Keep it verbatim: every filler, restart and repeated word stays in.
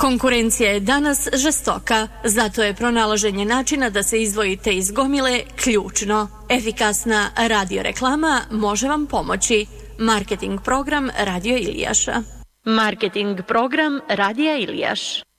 Konkurencija je danas žestoka, zato je pronalaženje načina da se izdvojite iz gomile ključno. Efikasna radioreklama može vam pomoći. Marketing program Radio Ilijaša. Marketing program Radija Ilijaš.